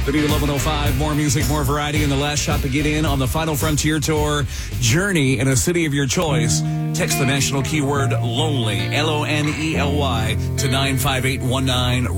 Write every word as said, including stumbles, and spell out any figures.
The new eleven oh five, more music, more variety, and the last shot to get in on the Final Frontier Tour journey in a city of your choice. Text the national keyword LONELY, L O N E L Y, to nine five eight one nine.